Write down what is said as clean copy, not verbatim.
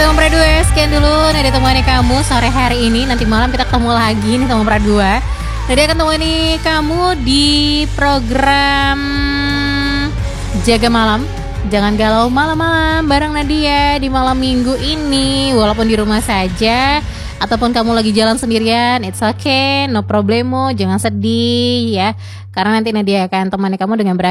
teman Pradua, sekian dulu Nadia temani kamu sore hari ini. Nanti malam kita ketemu lagi nih teman Pradua. Nadia akan temani kamu di program Jaga Malam. Jangan galau malam-malam bareng Nadia di malam minggu ini. Walaupun di rumah saja ataupun kamu lagi jalan sendirian, it's okay, no problemo, jangan sedih ya. Karena nanti Nadia akan temani kamu dengan